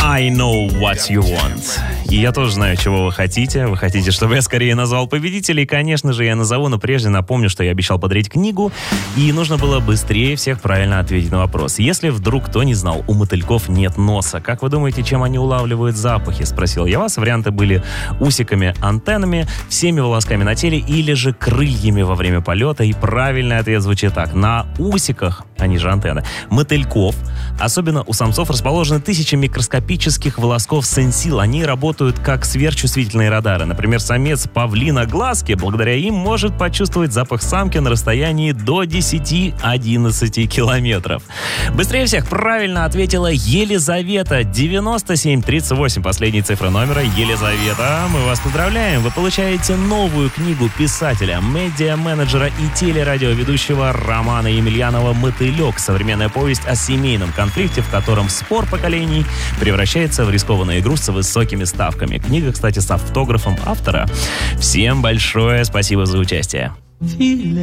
I know what you want. И я тоже знаю, чего вы хотите. Вы хотите, чтобы я скорее назвал победителей. Конечно же, я назову, но прежде напомню, что я обещал подарить книгу, и нужно было быстрее всех правильно ответить на вопрос. Если вдруг кто не знал, у мотыльков нет носа. Как вы думаете, чем они улавливают запахи? Спросил я вас. Варианты были усиками, антеннами, всеми волосками на теле или же крыльями во время полета. И правильный ответ звучит так. На усиках, они же антенны, мотыльков, особенно у самцов, расположены тысячи микроскопических волосков сенсил. Они работают как сверхчувствительные радары. Например, самец павлина-глазки, благодаря им, может почувствовать запах самки на расстоянии до 10-11 километров. Быстрее всех правильно ответила Елизавета. 9738, последняя цифра номера. Елизавета, мы вас поздравляем. Вы получаете новую книгу писателя, медиа-менеджера и телерадиоведущего Романа Емельянова «Мотылек». Современная повесть о семейном конфликте, в котором спор поколений превращается в рискованную игру с высокими ставками. Книга, кстати, с автографом автора. Всем большое спасибо за участие.